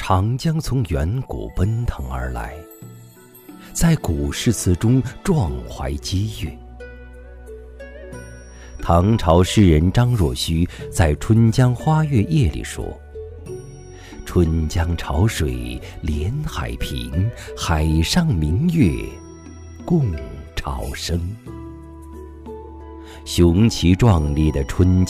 长江从远古奔腾而来，在古诗词中壮怀激越。唐朝诗人张若虚在《春江花月夜》里说：“春江潮水连海平，海上明月共潮生。”雄奇壮丽的春江